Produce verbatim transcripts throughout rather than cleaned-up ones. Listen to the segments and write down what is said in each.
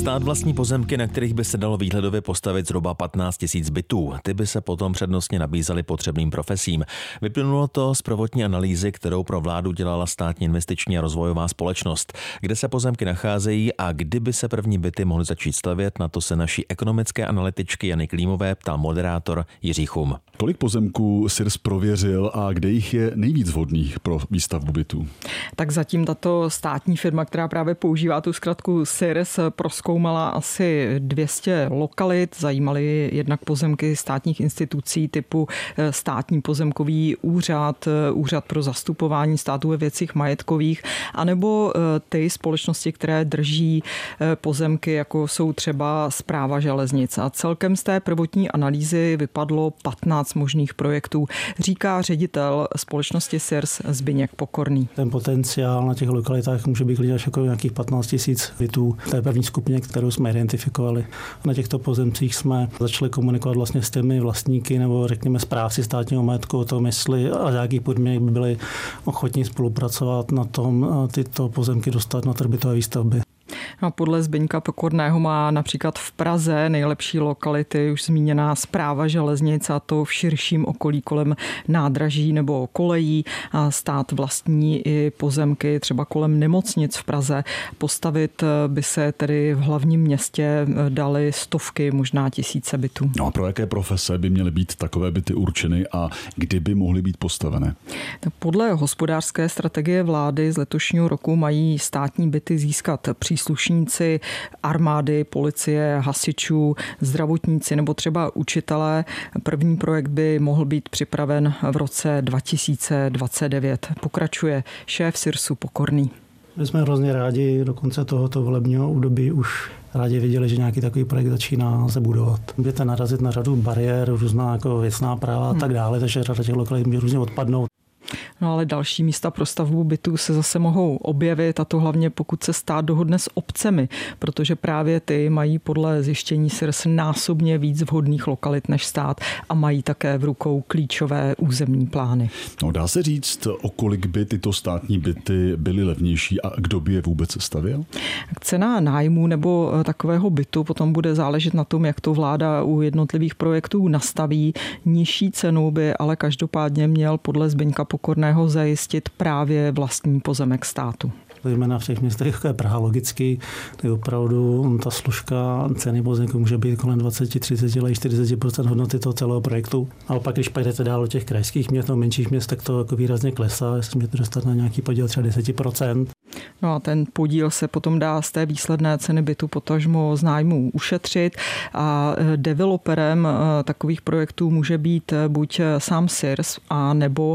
Stát vlastní pozemky, na kterých by se dalo výhledově postavit zhruba patnáct tisíc bytů. Ty by se potom přednostně nabízely potřebným profesím. Vyplynulo to z prvotní analýzy, kterou pro vládu dělala Státní investiční a rozvojová společnost. Kde se pozemky nacházejí a kdy by se první byty mohly začít stavět, na to se naší ekonomické analytičky Jany Klímové ptal moderátor Jiří Chum. Kolik pozemků S I R S prověřil a kde jich je nejvíc vhodných pro výstavbu bytů? Tak zatím tato státní firma, která právě používá tu zkratku S I R S, prozkoumala asi dvě stě lokalit. Zajímaly jednak pozemky státních institucí typu Státní pozemkový úřad, Úřad pro zastupování státu ve věcech majetkových, anebo ty společnosti, které drží pozemky, jako jsou třeba Správa železnic. A celkem z té prvotní analýzy vypadlo patnáct možných projektů, říká ředitel společnosti S I R S Zbyněk Pokorný. Ten potenciál na těch lokalitách může být až jako nějakých patnáct tisíc bytů v té první skupině, kterou jsme identifikovali. Na těchto pozemcích jsme začali komunikovat vlastně s těmi vlastníky nebo řekněme správci státního majetku o tom, jestli a jakých podmínek by byli ochotní spolupracovat na tom tyto pozemky dostat na trh bytové výstavby. A podle Zbyňka Pokorného má například v Praze nejlepší lokality už zmíněná Správa železnic, a to v širším okolí kolem nádraží nebo kolejí. A stát vlastní i pozemky třeba kolem nemocnic v Praze. Postavit by se tedy v hlavním městě daly stovky, možná tisíce bytů. No a pro jaké profese by měly být takové byty určeny a kdy by mohly být postavené? Podle hospodářské strategie vlády z letošního roku mají státní byty získat příslušníci armády, policie, hasičů, zdravotníci nebo třeba učitelé. První projekt by mohl být připraven v roce dva tisíce dvacet devět. Pokračuje šéf S I R S Pokorný. My jsme hrozně rádi do konce tohoto volebního období už rádi viděli, že nějaký takový projekt začíná se budovat. Můžete narazit na řadu bariér, různá jako věcná práva a tak dále, takže řada těch lokalit může různě odpadnout. No ale další místa pro stavbu bytů se zase mohou objevit, a to hlavně pokud se stát dohodne s obcemi, protože právě ty mají podle zjištění S I R S násobně víc vhodných lokalit než stát a mají také v rukou klíčové územní plány. No, dá se říct, o kolik by tyto státní byty byly levnější a kdo by je vůbec stavěl? Cena nájmu nebo takového bytu potom bude záležet na tom, jak to vláda u jednotlivých projektů nastaví. Nižší cenu by ale každopádně měl podle Zbyňka Pokorného zajistit právě vlastní pozemek státu. Zejména v těch městech, jako je Praha, logicky, tak opravdu ta složka ceny pozemku může být kolem dvacet, třicet, čtyřicet procent hodnoty toho celého projektu. A opak, když půjdete dál do těch krajských měst nebo menších měst, tak to jako výrazně klesá, jestli můžete dostat na nějaký podíl třeba deset procent. No a ten podíl se potom dá z té výsledné ceny bytu potažmo z nájmu ušetřit, a developerem takových projektů může být buď sám S I R S, a nebo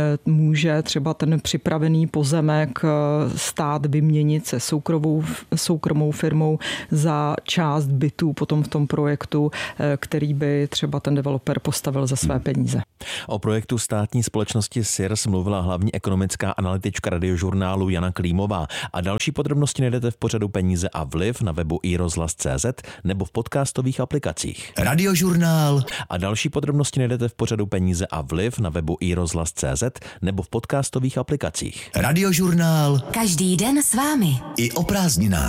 může třeba ten připravený pozemek stát vyměnit se soukromou, soukromou firmou za část bytů potom v tom projektu, který by třeba ten developer postavil za své peníze. O projektu státní společnosti S I R S mluvila hlavní ekonomická analytička Radiožurnálu Jana Klímová. A další podrobnosti najdete v pořadu Peníze a vliv na webu i rozhlas tečka cé zet nebo v podcastových aplikacích. Radiožurnál. A další podrobnosti najdete v pořadu Peníze a vliv na webu i rozhlas tečka cé zet nebo v podcastových aplikacích. Radiožurnál. Každý den s vámi. I o prázdninách.